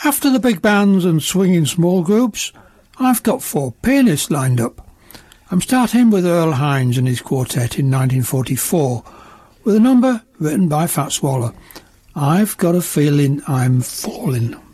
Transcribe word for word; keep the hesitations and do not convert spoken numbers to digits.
After the big bands and swinging small groups, I've got four pianists lined up. I'm starting with Earl Hines and his quartet in nineteen forty-four, with a number written by Fats Waller. I've got a feeling I'm falling.